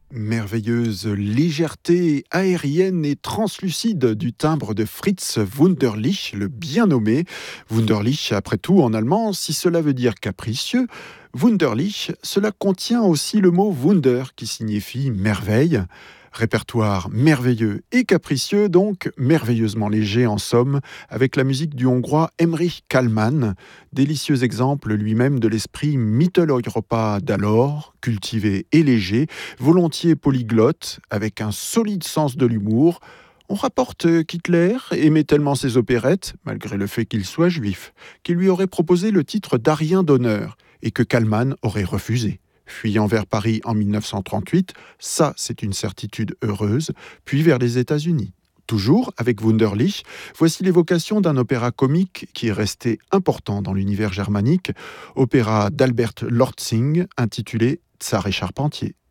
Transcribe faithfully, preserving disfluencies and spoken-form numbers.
Merveilleuse légèreté aérienne et translucide du timbre de Fritz Wunderlich, le bien nommé. Wunderlich, après tout, en allemand, si cela veut dire capricieux, Wunderlich, cela contient aussi le mot Wunder, qui signifie merveille. Répertoire merveilleux et capricieux, donc merveilleusement léger en somme, avec la musique du Hongrois Emrich Kálmán, délicieux exemple lui-même de l'esprit Mitteleuropa d'alors, cultivé et léger, volontiers polyglotte, avec un solide sens de l'humour. On rapporte qu'Hitler aimait tellement ses opérettes, malgré le fait qu'il soit juif, qu'il lui aurait proposé le titre d'Arien d'honneur, et que Kálmán aurait refusé. Fuyant vers Paris en mille neuf cent trente-huit, ça c'est une certitude heureuse, puis vers les États-Unis. Toujours avec Wunderlich, voici l'évocation d'un opéra comique qui est resté important dans l'univers germanique, opéra d'Albert Lortzing intitulé Tsar et Charpentier.